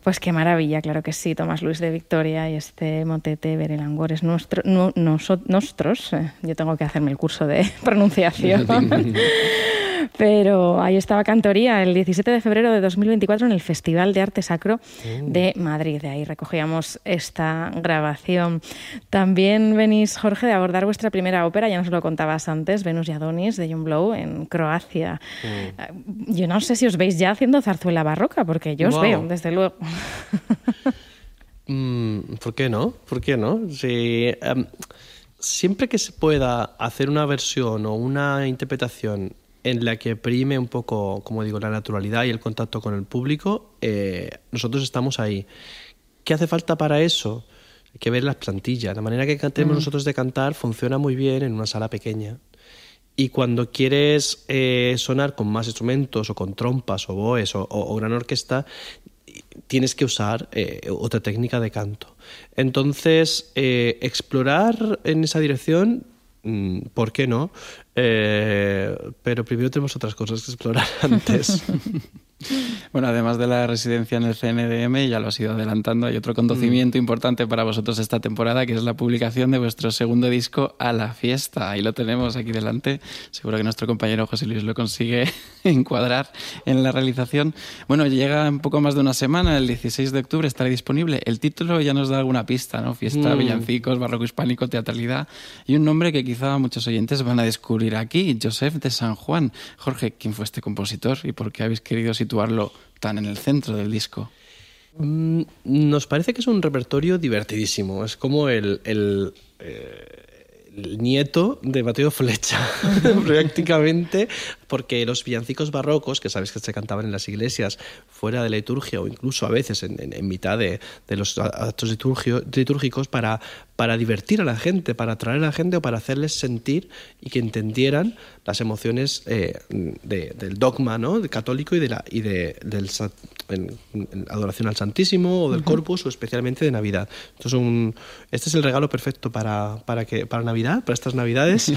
Pues qué maravilla, claro que sí, Tomás Luis de Victoria y este motete Ver el Angor es nostros. Yo tengo que hacerme el curso de pronunciación. Pero ahí estaba Cantoría el 17 de febrero de 2024 en el Festival de Arte Sacro de Madrid. De ahí recogíamos esta grabación. También venís, Jorge, de abordar vuestra primera ópera, ya nos lo contabas antes, Venus y Adonis, de John Blow, en Croacia. Yo no sé si os veis ya haciendo zarzuela barroca, porque yo os veo, desde luego. ¿Por qué no? ¿Por qué no? Sí, siempre que se pueda hacer una versión o una interpretación en la que prime un poco, como digo, la naturalidad y el contacto con el público, nosotros estamos ahí. ¿Qué hace falta para eso? Hay que ver las plantillas. La manera que tenemos nosotros de cantar funciona muy bien en una sala pequeña. Y cuando quieres sonar con más instrumentos, o con trompas, o boes, o gran orquesta, tienes que usar otra técnica de canto. Entonces, explorar en esa dirección, ¿por qué no? Pero primero tenemos otras cosas que explorar antes. Bueno, además de la residencia en el CNDM, ya lo has ido adelantando, hay otro acontecimiento importante para vosotros esta temporada, que es la publicación de vuestro segundo disco, A la Fiesta. Ahí lo tenemos aquí delante. Seguro que nuestro compañero José Luis lo consigue encuadrar en la realización. Bueno, llega en poco más de una semana, el 16 de octubre estará disponible. El título ya nos da alguna pista, ¿no? Fiesta, villancicos, barroco hispánico, teatralidad, y un nombre que quizá muchos oyentes van a descubrir aquí, Josep de San Juan. Jorge, ¿quién fue este compositor y por qué habéis querido situarlo tan en el centro del disco? Nos parece que es un repertorio divertidísimo. Es como el nieto de Mateo Flecha, prácticamente, porque los villancicos barrocos, que sabes que se cantaban en las iglesias fuera de la liturgia o incluso a veces en mitad de los actos litúrgicos para divertir a la gente, para atraer a la gente o para hacerles sentir y que entendieran las emociones del dogma, ¿no?, católico y de la adoración al Santísimo o del Corpus, o especialmente de Navidad. Entonces, este es el regalo perfecto para Navidad, para estas Navidades,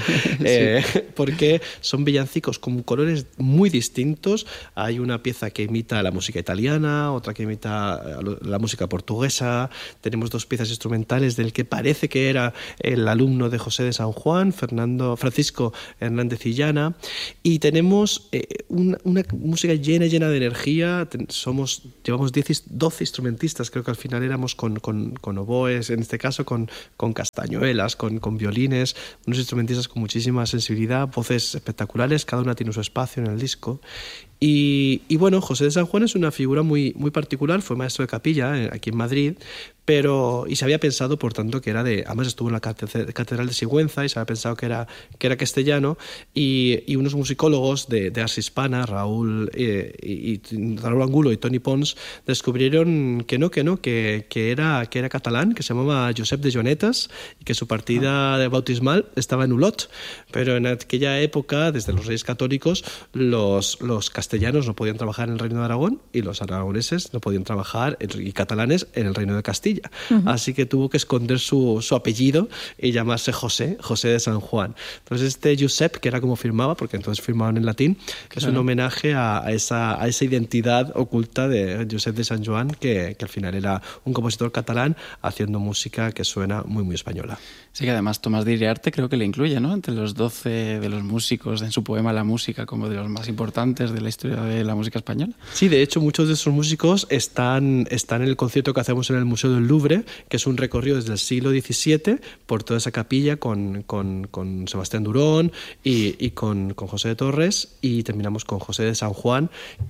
porque son villancicos con colores muy distintos. Hay una pieza que imita la música italiana, otra que imita la música portuguesa. Tenemos dos piezas instrumentales del que parece que era el alumno de José de San Juan, Francisco Hernández Illana, y tenemos una música llena de energía. Llevamos 12 instrumentistas, creo que al final éramos con oboes, en este caso con castañuelas, con violines, unos instrumentistas con muchísima sensibilidad, voces espectaculares, cada una tiene su espacio en el disco. Y bueno, José de San Juan es una figura muy particular, fue maestro de capilla aquí en Madrid, y se había pensado, por tanto, que era además estuvo en la Catedral de Sigüenza y se había pensado que era castellano, y unos musicólogos de Ars Hispana, Raúl Angulo y Toni Pons, descubrieron que era catalán, que se llamaba Josep de Joanetas y que su partida bautismal estaba en Olot, pero en aquella época, desde los Reyes Católicos, los castellanos no podían trabajar en el Reino de Aragón y los aragoneses no podían trabajar, y catalanes, en el Reino de Castilla. Así que tuvo que esconder su apellido y llamarse José de San Juan. Entonces este Josep, que era como firmaba, porque entonces firmaban en latín, que es un homenaje a esa identidad oculta de Josep de San Juan, que al final era un compositor catalán haciendo música que suena muy española. Sí, que además Tomás de Iriarte creo que le incluye, ¿no?, entre los 12 de los músicos en su poema La Música, como de los más importantes de la historia de la música española. Sí, de hecho muchos de esos músicos están en el concierto que hacemos en el Museo del Louvre, que es un recorrido desde el siglo XVII por toda esa capilla con Sebastián Durón y con José de Torres, y terminamos con José de San Juan.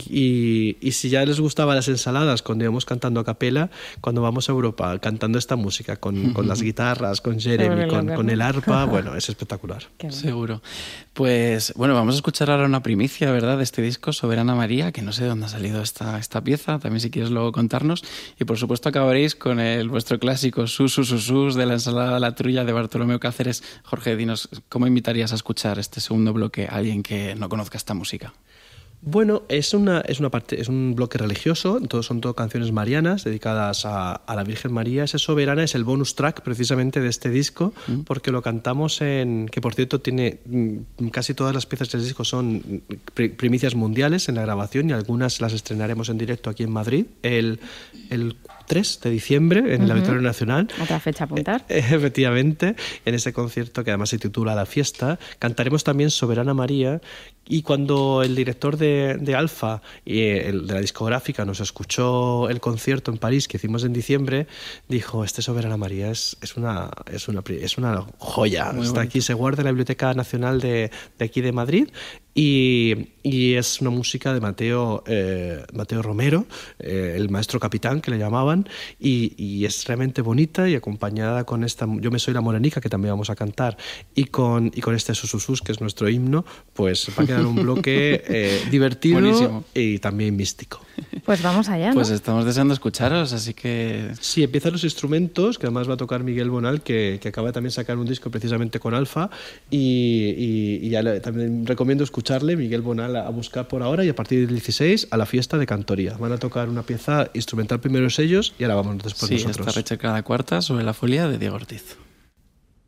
Y si ya les gustaban las ensaladas cuando íbamos cantando a capela, cuando vamos a Europa cantando esta música con las guitarras, con Jeremy, con el arpa, bueno, es espectacular. Seguro. Pues bueno, vamos a escuchar ahora una primicia, ¿verdad?, de este disco, Soberana María, que no sé de dónde ha salido esta pieza, también si quieres luego contarnos, y por supuesto acabaréis con vuestro clásico Sus de la ensalada de la trulla de Bartolomeo Cáceres. Jorge, dinos, ¿cómo invitarías a escuchar este segundo bloque a alguien que no conozca esta música? Bueno, es parte, es un bloque religioso, son todo canciones marianas dedicadas a la Virgen María. Ese Soberana es el bonus track precisamente de este disco, porque lo cantamos que por cierto tiene casi todas las piezas del disco son primicias mundiales en la grabación, y algunas las estrenaremos en directo aquí en Madrid el 3 de diciembre en el Auditorio Nacional. Otra fecha a apuntar. Efectivamente, en ese concierto que además se titula La Fiesta, cantaremos también Soberana María. Y cuando el director de Alfa y de la discográfica nos escuchó el concierto en París que hicimos en diciembre, dijo: este Soberana María es una joya. Está bonito. Aquí, se guarda en la Biblioteca Nacional de aquí de Madrid. Y es una música de Mateo Romero, el maestro capitán que le llamaban, y es realmente bonita, y acompañada con esta Yo me soy la morenica, que también vamos a cantar, y con este Sususus, que es nuestro himno, pues va a quedar un bloque divertido. Buenísimo. Y también místico. Pues vamos allá, ¿no? Pues estamos deseando escucharos, así que... Sí, empiezan los instrumentos, que además va a tocar Miguel Bonal, que acaba de también sacar un disco precisamente con Alfa, y ya también recomiendo escucharle, Miguel Bonal, a buscar por ahora, y a partir del 16 a la fiesta de Cantoría. Van a tocar una pieza instrumental primero ellos, y ahora vamos después sí, nosotros. está Recher cada cuarta sobre la folia de Diego Ortiz.